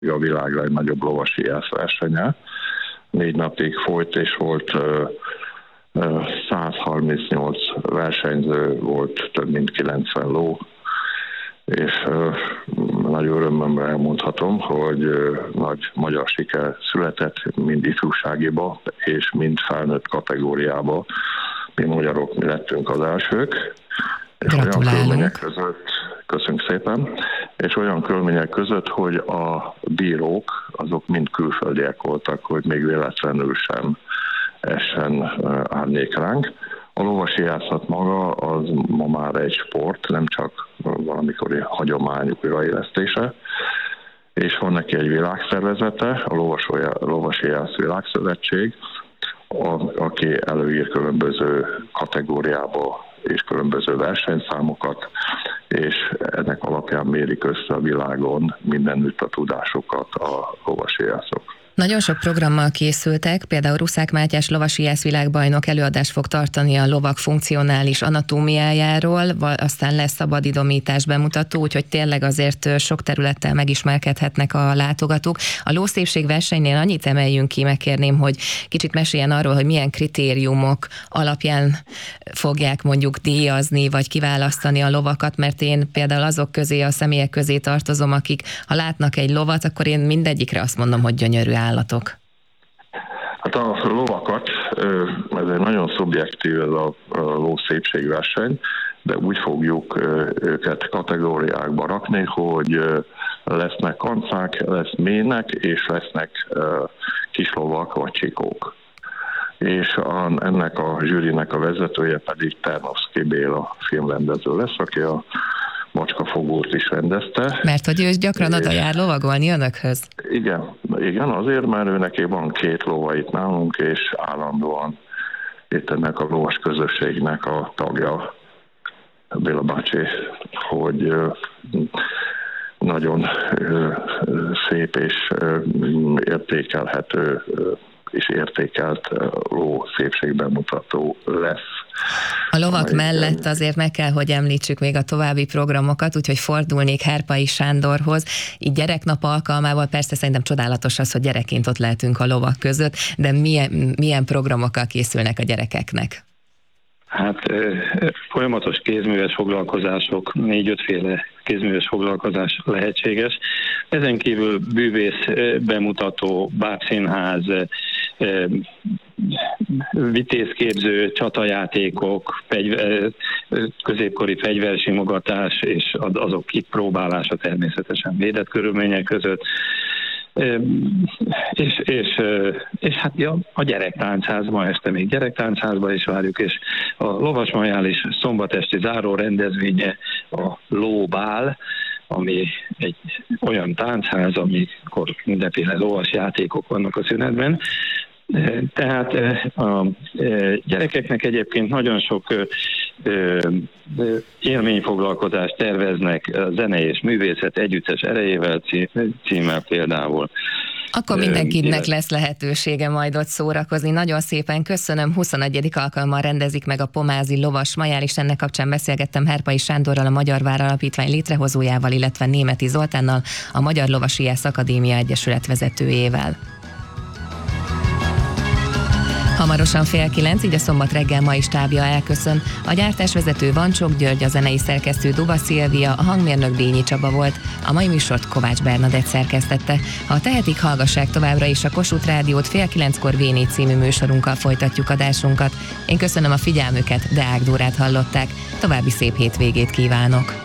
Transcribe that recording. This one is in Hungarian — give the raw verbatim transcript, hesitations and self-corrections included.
a világ legnagyobb lovasíjász versenye. Négy napig folyt, és volt száz harmincnyolc versenyző, volt több mint kilencven ló, és nagy örömmel elmondhatom, hogy nagy magyar siker született mind ifjúságiba, és mind felnőtt kategóriába. Mi magyarok mi lettünk az elsők. És olyan körülmények között, köszönjük szépen, és olyan körülmények között, hogy a bírók, azok mind külföldiek voltak, hogy még véletlenül sem essen árnyék ránk. A lovasíjászat maga az ma már egy sport, nem csak valamikori hagyomány újraélesztése, és van neki egy világszervezete, a Lovasíjász Világszövetség, a, aki előír különböző kategóriába és különböző versenyszámokat, és ennek alapján mérik össze a világon mindenütt a tudásukat a lovasíjászok. Nagyon sok programmal készültek, például Ruszák Mátyás lovasíjász világbajnok előadást fog tartani a lovak funkcionális anatómiájáról, aztán lesz szabadidomítás bemutató, úgyhogy tényleg azért sok területtel megismerkedhetnek a látogatók. A lószépség versenynél annyit emeljünk ki, megkérném, hogy kicsit meséljen arról, hogy milyen kritériumok alapján fogják mondjuk díjazni, vagy kiválasztani a lovakat, mert én például azok közé, a személyek közé tartozom, akik ha látnak egy lovat, akkor én mindegyikre azt mondom, hogy gyönyörű állatok. Hát a lovakat, ez egy nagyon szubjektív ez a lószépségverseny, de úgy fogjuk őket kategóriákba rakni, hogy lesznek kancák, lesz mének, és lesznek kislovak vagy csikók. És a, ennek a zsűrinek a vezetője pedig Ternovszky Béla filmrendező lesz, aki a Macskafogót is rendezte. Mert hogy ő is gyakran oda jár lovagolni önökhöz? Igen, igen, azért, mert ő neki van két lova itt nálunk, és állandóan itt ennek a lovas közösségnek a tagja, Béla bácsi, hogy nagyon szép és értékelhető és értékelt ló szépségbemutató lesz. A lovak mellett azért meg kell, hogy említsük még a további programokat, úgyhogy fordulnék Herpai Sándorhoz. Így gyereknap alkalmával persze szerintem csodálatos az, hogy gyerekként ott lehetünk a lovak között, de milyen, milyen programokkal készülnek a gyerekeknek? Hát folyamatos kézműves foglalkozások, négy-ötféle kézműves foglalkozás lehetséges. Ezen kívül bűvész bemutató, bábszínház, vitézképző, csatajátékok, fegyver, középkori fegyversimogatás és azok kipróbálása természetesen védett körülmények között. És, és, és hát ja, a gyerektáncházban, este még gyerektáncházban is várjuk, és a Lovasmajális szombatesti záró rendezvénye a Lóbál, ami egy olyan táncház, amikor mindenféle lovas játékok vannak a szünetben. Tehát a gyerekeknek egyébként nagyon sok élményfoglalkozást terveznek a Zene és Művészet Együttes Erejével címmel például. Akkor mindenkinek lesz lehetősége majd ott szórakozni. Nagyon szépen köszönöm. huszonegyedik alkalommal rendezik meg a Pomázi Lovas Majál, és ennek kapcsán beszélgettem Herpai Sándorral, a Magyar Vár Alapítvány létrehozójával, illetve Németi Zoltánnal, a Magyar Lovasíjász Akadémia Egyesület vezetőjével. Hamarosan fél kilenc, így a szombat reggel mai stábja elköszön. A gyártásvezető Vancsok György, a zenei szerkesztő Duba Szilvia, a hangmérnök Dényi Csaba volt. A mai műsort Kovács Bernadett szerkesztette. Ha tehetik, hallgassák továbbra is a Kossuth Rádiót, fél kilenckor vé négy című műsorunkkal folytatjuk adásunkat. Én köszönöm a figyelmüket, Deák Dórát hallották. További szép hétvégét kívánok!